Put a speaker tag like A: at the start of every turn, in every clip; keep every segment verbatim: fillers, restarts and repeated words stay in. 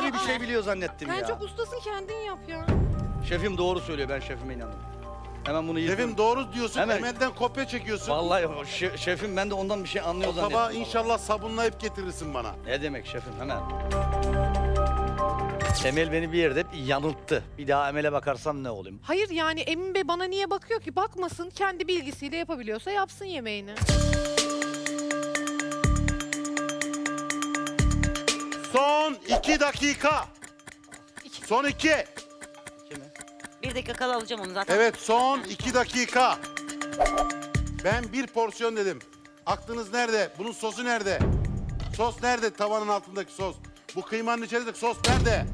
A: bir şey biliyor zannettim
B: Sen
A: ya.
B: çok ustasın, kendin yap ya.
A: Şefim doğru söylüyor, ben şefime inanıyorum. Hemen bunu yiyeyim.
C: Şefim doğru diyorsun,
A: Hemen.
C: Emel'den kopya çekiyorsun.
A: Vallahi o şe- şefim ben de ondan bir şey anlıyor
C: O
A: zannettim.
C: tabağı inşallah sabunlayıp getirirsin bana.
A: Ne demek şefim, hemen. Emel beni bir yerde yanılttı. Bir daha Emel'e bakarsam ne olayım?
B: Hayır yani Emin Bey bana niye bakıyor ki? Bakmasın, kendi bilgisiyle yapabiliyorsa yapsın yemeğini.
C: Son iki dakika. Son iki.
A: İki mi?
D: Bir dakika kala alacağım onu zaten.
C: Evet, son iki dakika. Ben bir porsiyon dedim. Aklınız nerede? Bunun sosu nerede? Sos nerede? Tavanın altındaki sos. Bu kıymanın içerisindeki sos nerede?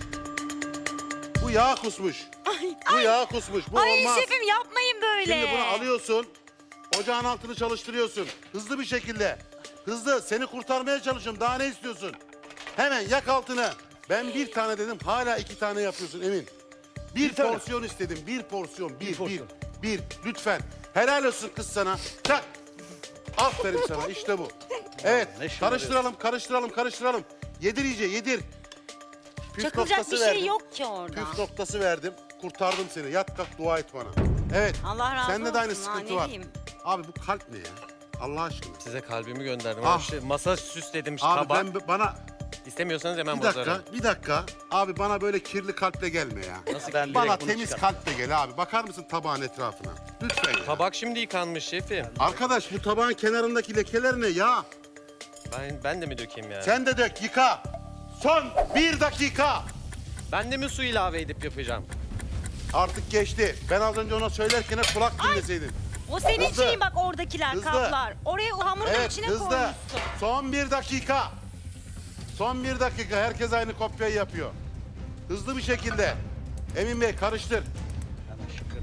C: Bu yağ kusmuş. Bu yağ kusmuş. Bu
D: Ay
C: olmaz.
D: şefim yapmayın böyle.
C: Şimdi bunu alıyorsun. Ocağın altını çalıştırıyorsun. Hızlı bir şekilde. Hızlı. Seni kurtarmaya çalışıyorum. Daha ne istiyorsun? Hemen yak altını. Ben bir tane dedim. Hala iki tane yapıyorsun Emin. Bir,
A: Bir tane.
C: porsiyon istedim. Bir porsiyon. Bir, bir,
A: porsiyon.
C: bir. Lütfen. Helal olsun kız sana. Çak. Aferin sana. İşte bu. Evet.
A: ne şımarıyorsun.
C: Karıştıralım, karıştıralım, karıştıralım. Yedir iyice, yedir. Püf
D: Çakılacak
C: noktası
D: bir şey
C: verdim.
D: yok ki orada.
C: Püf noktası verdim. Kurtardım seni. Yat kalk dua et bana. Evet.
D: Allah razı
C: Sende de aynı
D: olsun, ha,
C: sıkıntı
D: ne
C: var.
D: diyeyim?
C: Abi bu kalp ne ya? Allah aşkına.
E: Size kalbimi gönderdim.
C: Ah.
E: Öyle bir şey. Masa süsledim,
C: Abi
E: tabak.
C: ben bana
E: İstemiyorsanız hemen
C: bir dakika,
E: bozarım.
C: bir dakika. Abi bana böyle kirli kalple gelme ya.
E: Nasıl
A: Ben
C: Bana
A: direkt bunu
C: temiz
A: çıkar-
C: kalple gel abi. Bakar mısın tabağın etrafına? Lütfen ya.
E: Tabak şimdi yıkanmış şefim.
C: Arkadaş bu tabağın kenarındaki lekeler ne ya?
E: Ben ben de mi dökeyim yani?
C: Sen de dök, yıka. Son bir dakika.
E: Ben de mi su ilave edip yapacağım?
C: Artık geçti. Ben az önce ona söylerken hep kulak dinleseydin.
D: O senin
C: Hızlı.
D: şeyin bak oradakiler
C: Hızlı.
D: kaplar. Oraya hamurun
C: Evet,
D: içine
C: hızlı.
D: koymuşsun.
C: Son bir dakika. Son bir dakika. Herkes aynı kopyayı yapıyor. Hızlı bir şekilde. Emin Bey karıştır.
A: Hemen şıkır.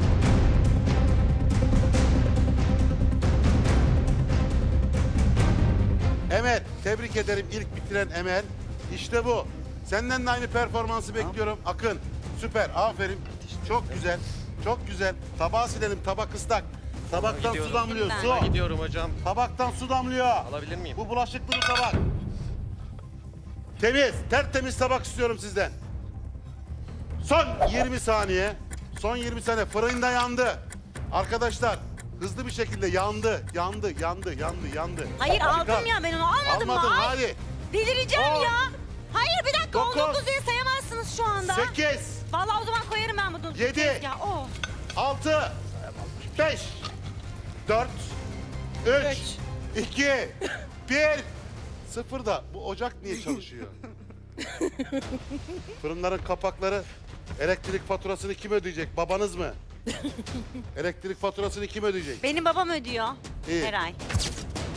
C: Emel, tebrik ederim ilk bitiren Emel. İşte bu. Senden de aynı performansı bekliyorum. Akın, süper, aferin. Çok güzel, çok güzel. Tabağı silelim, tabak ıslak. Tabaktan su
E: gidiyorum.
C: damlıyor,
D: Ben-
C: su.
E: Ben gidiyorum hocam.
C: Tabaktan su damlıyor.
E: Alabilir miyim?
C: Bu bulaşıklı bir tabak. Temiz, tertemiz tabak istiyorum sizden. Son yirmi saniye. Son yirmi saniye. Fırında yandı. Arkadaşlar, hızlı bir şekilde yandı, yandı, yandı, yandı, yandı.
D: Hayır
C: Çıkar.
D: aldım ya ben onu almadım
C: Almadın,
D: mı? Ay,
C: hadi.
D: delireceğim
C: On.
D: ya. Hayır bir dakika
C: Dokuz.
D: on dokuz diye sayamazsınız şu anda.
C: Sekiz.
D: Vallahi o zaman koyarım ben bunu.
C: Yedi.
D: Ya o.
C: Altı, beş, dört, üç, iki, bir, sıfır da bu ocak niye çalışıyor? Fırınların kapakları, elektrik faturasını kim ödeyecek? Babanız mı? Elektrik faturasını kim ödeyecek?
D: Benim babam ödüyor
C: İyi.
D: her ay.